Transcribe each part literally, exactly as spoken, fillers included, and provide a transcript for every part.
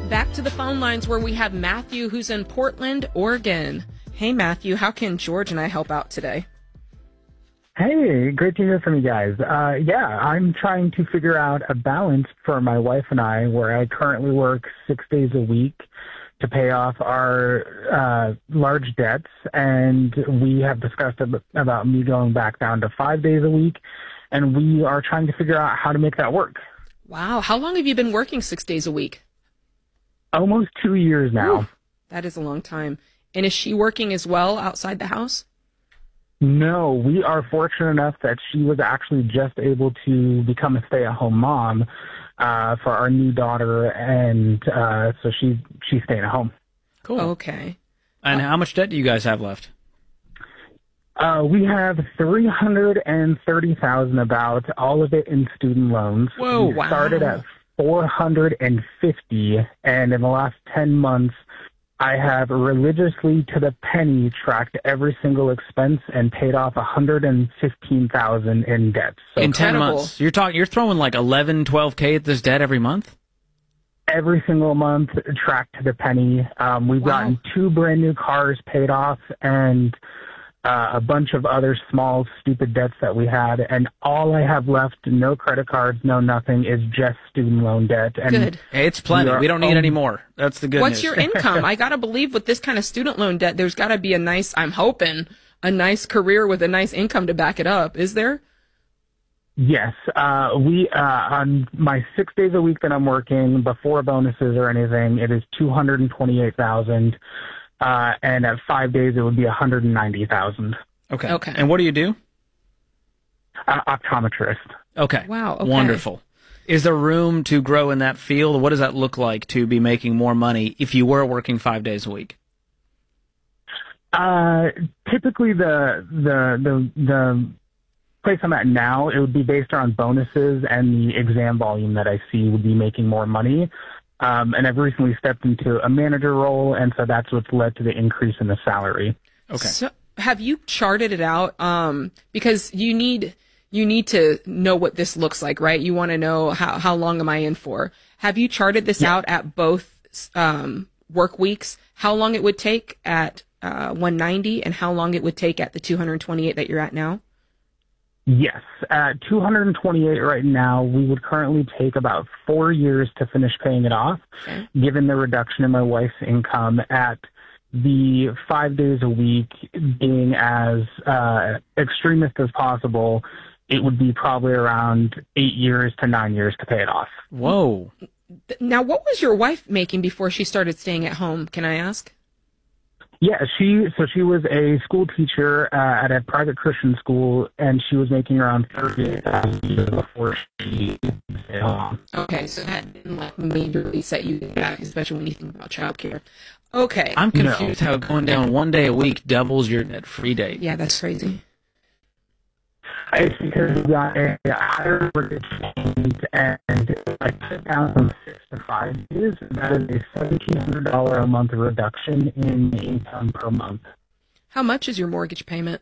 Back to the phone lines where we have Matthew, who's in Portland, Oregon. Hey, Matthew, how can George and I help out today? Hey, great to hear from you guys. Uh, yeah, I'm trying to figure out a balance for my wife and I where I currently work six days a week to pay off our uh, large debts, and we have discussed ab- about me going back down to five days a week, and we are trying to figure out how to make that work. Wow. How long have you been working six days a week? Almost two years now. Ooh, that is a long time. And is she working as well outside the house? No, we are fortunate enough that she was actually just able to become a stay-at-home mom uh, for our new daughter, and uh, so she's she's staying at home. Cool. Okay. And how much debt do you guys have left? Uh, we have three hundred and thirty thousand, about all of it in student loans. Whoa! We wow. started at four hundred and fifty, and in the last ten months, I have religiously to the penny tracked every single expense and paid off one hundred fifteen thousand in debt. So in ten incredible. months, you're talking. You're throwing like eleven, twelve k at this debt every month. Every single month, tracked to the penny. Um, we've Wow. gotten two brand new cars paid off, and uh, a bunch of other small, stupid debts that we had. And all I have left, no credit cards, no nothing, is just student loan debt. And Good. Hey, it's plenty. We are- We don't need um, any more. That's the good What's news. your income? I got to believe with this kind of student loan debt, there's got to be a nice, I'm hoping, a nice career with a nice income to back it up. Is there? Yes, uh, we uh, on my six days a week that I'm working before bonuses or anything, it is two hundred and twenty-eight thousand, uh, and at five days it would be one hundred and ninety thousand. Okay. Okay. And what do you do? Uh, optometrist. Okay. Wow, okay. Wonderful. Is there room to grow in that field? What does that look like to be making more money if you were working five days a week? Uh, typically the the the the place I'm at now, it would be based on bonuses, and the exam volume that I see would be making more money. Um, and I've recently stepped into a manager role, and so that's what's led to the increase in the salary. Okay. So have you charted it out? Um, because you need you need to know what this looks like, right? You want to know how, how long am I in for? Have you charted this Yeah. out at both um, work weeks? How long it would take at uh, one ninety, and how long it would take at the two hundred twenty-eight that you're at now? Yes, at two hundred twenty-eight right now, we would currently take about four years to finish paying it off, Okay. given the reduction in my wife's income. At the five days a week being as uh, extremist as possible, it would be probably around eight years to nine years to pay it off. Whoa. Th- Now, what was your wife making before she started staying at home? Can I ask? Yeah, she so she was a school teacher uh, at a private Christian school, and she was making around thirty-eight thousand a year before she stayed home. Okay, so that didn't like majorly set you back, especially when you think about childcare. Okay. I'm No. confused how going down one day a week doubles your net free day. Yeah, that's crazy. It's because we got a higher mortgage payment, and I took down from six to five days. That is a seventeen hundred dollars a month reduction in income per month. How much is your mortgage payment?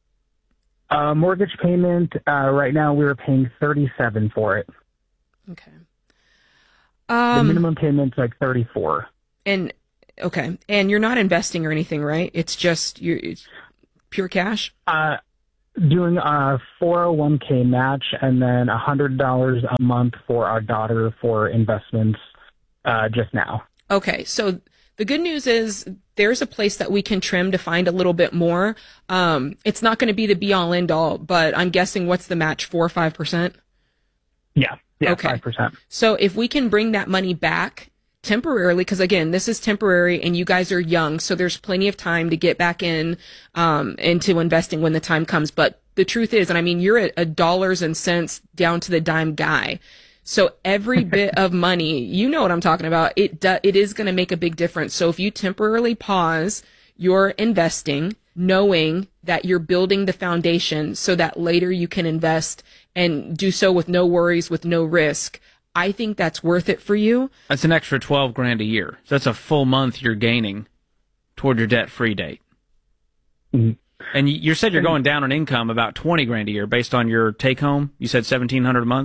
Uh, mortgage payment, uh, right now we're paying thirty-seven for it. Okay. The Um, minimum payment's like thirty-four. and okay, and you're not investing or anything, right? It's just you it's pure cash. Uh, doing a four oh one k match, and then one hundred dollars a month for our daughter for investments uh, just now. Okay, so the good news is there's a place that we can trim to find a little bit more. Um, it's not going to be the be all end all, but I'm guessing what's the match, four or five percent? Yeah, yeah, Okay. five percent. So if we can bring that money back temporarily, because again, this is temporary and you guys are young, so there's plenty of time to get back in um, into investing when the time comes. But the truth is, and I mean, you're a, a dollars and cents down to the dime guy. So every bit of money, you know what I'm talking about, it do, it is going to make a big difference. So if you temporarily pause your investing, knowing that you're building the foundation so that later you can invest and do so with no worries, with no risk, I think that's worth it for you. That's an extra twelve grand a year. So that's a full month you're gaining toward your debt-free date. Mm-hmm. And you you said you're going down on income about twenty grand a year based on your take-home. You said seventeen hundred a month?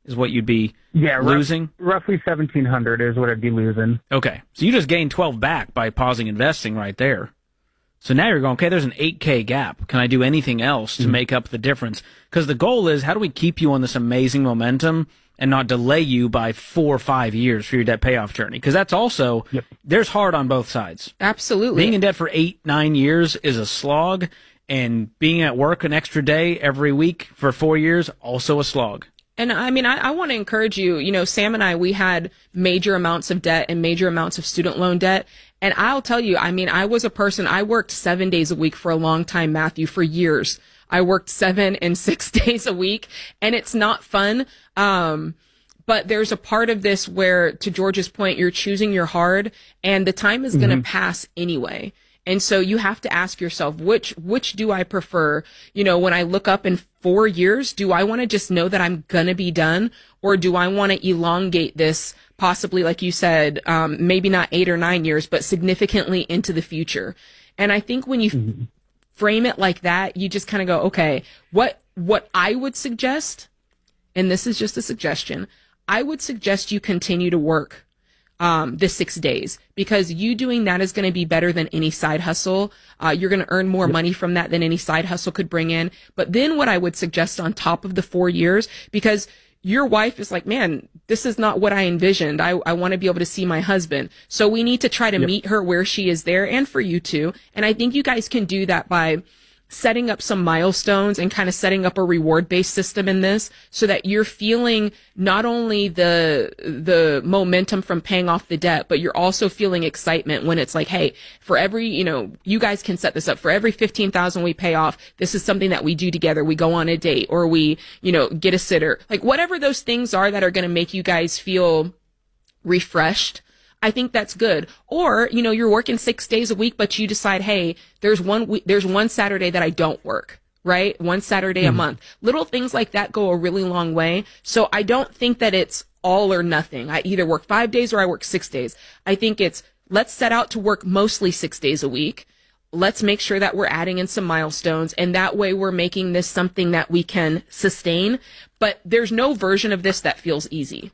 is what you'd be yeah, losing? Rough, roughly seventeen hundred is what I'd be losing. Okay. So you just gained twelve back by pausing investing right there. So now you're going, okay, there's an eight K gap. Can I do anything else to mm-hmm. make up the difference? Because the goal is, how do we keep you on this amazing momentum and not delay you by four or five years for your debt payoff journey? Because that's also, yep. there's hard on both sides. Absolutely. Being in debt for eight, nine years is a slog, and being at work an extra day every week for four years, also a slog. And I mean, I, I want to encourage you, you know, Sam and I, we had major amounts of debt and major amounts of student loan debt. And I'll tell you, I mean, I was a person, I worked seven days a week for a long time, Matthew, for years. I worked seven and six days a week, and it's not fun. Um, but there's a part of this where, to George's point, you're choosing your hard, and the time is mm-hmm. going to pass anyway. And so you have to ask yourself, which, which do I prefer? You know, when I look up in four years, do I want to just know that I'm going to be done? Or do I want to elongate this, possibly, like you said, um, maybe not eight or nine years, but significantly into the future? And I think when you mm-hmm. frame it like that, you just kind of go, okay, what, what I would suggest, and this is just a suggestion, I would suggest you continue to work Um, the six days, because you doing that is going to be better than any side hustle. Uh, you're going to earn more money from that than any side hustle could bring in. But then what I would suggest on top of the four years, because your wife is like, man, this is not what I envisioned. I, I want to be able to see my husband. So we need to try to yep. meet her where she is there, and for you too. And I think you guys can do that by setting up some milestones and kind of setting up a reward-based system in this, so that you're feeling not only the the momentum from paying off the debt, but you're also feeling excitement when it's like, hey, for every, you know, you guys can set this up. For every fifteen thousand we pay off, this is something that we do together. We go on a date, or we, you know, get a sitter. Like, whatever those things are that are going to make you guys feel refreshed, I think that's good. Or, you know, you're working six days a week, but you decide, hey, there's one week, there's one Saturday that I don't work, right? One Saturday mm-hmm. a month. Little things like that go a really long way. So I don't think that it's all or nothing. I either work five days or I work six days. I think it's, let's set out to work mostly six days a week. Let's make sure that we're adding in some milestones, and that way we're making this something that we can sustain. But there's no version of this that feels easy.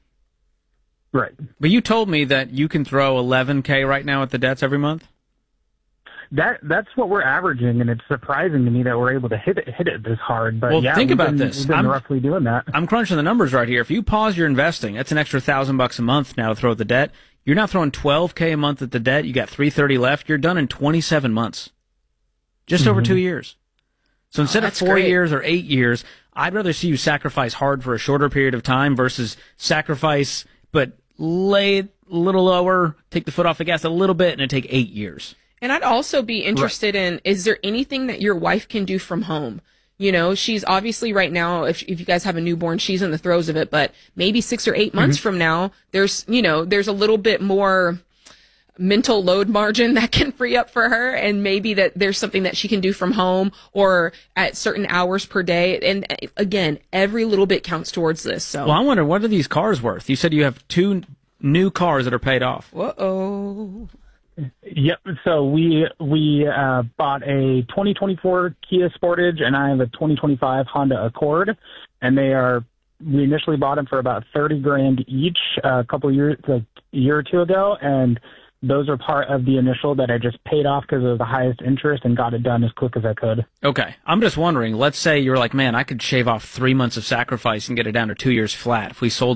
Right. But you told me that you can throw eleven K right now at the debts every month? That That's what we're averaging, and it's surprising to me that we're able to hit it, hit it this hard. But well, yeah, think about been, this. We've been I'm, roughly doing that. I'm crunching the numbers right here. If you pause your investing, that's an extra thousand bucks a month now to throw at the debt. You're now throwing twelve K a month at the debt. You got three thirty left. You're done in twenty-seven months. Just mm-hmm. over two years. So instead oh, of four great. years or eight years, I'd rather see you sacrifice hard for a shorter period of time versus sacrifice, but lay it a little lower, take the foot off the gas a little bit, and it'd take eight years. And I'd also be interested right. in, is there anything that your wife can do from home? You know, she's obviously right now, if if you guys have a newborn, she's in the throes of it, but maybe six or eight months mm-hmm. from now, there's, you know, there's a little bit more mental load margin that can free up for her, and maybe that there's something that she can do from home or at certain hours per day. And again, every little bit counts towards this. So, well, I wonder, what are these cars worth? You said you have two new cars that are paid off. Uh-oh. Yep. So we we uh, bought a twenty twenty-four Kia Sportage, and I have a twenty twenty-five Honda Accord, and they are, we initially bought them for about thirty grand each uh, a couple of years, like a year or two ago, and those are part of the initial that I just paid off because it was the highest interest and got it done as quick as I could. Okay. I'm just wondering, let's say you're like, man, I could shave off three months of sacrifice and get it down to two years flat if we sold